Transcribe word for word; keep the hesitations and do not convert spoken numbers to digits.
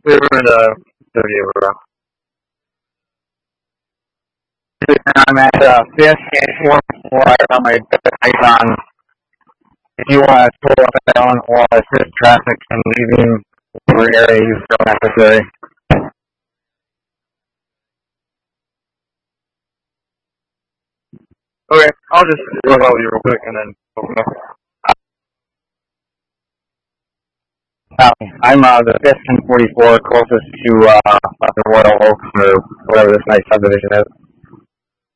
We were in the city of Aurora. I'm at uh, fifth and fourth floor. I got my lights on. If you want to pull up down or assist traffic and leaving over area, you still necessary. Okay, I'll just go over you real quick and then open up. Uh, I'm uh, the fifth and forty-four closest to uh, the Royal Oaks or whatever this nice subdivision is.